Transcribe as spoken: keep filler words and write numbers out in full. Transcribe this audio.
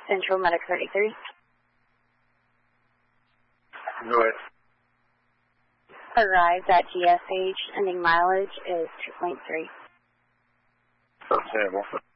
Central Medic thirty-three. Go ahead. Arrived at G S H, ending mileage is two point three. Understandable.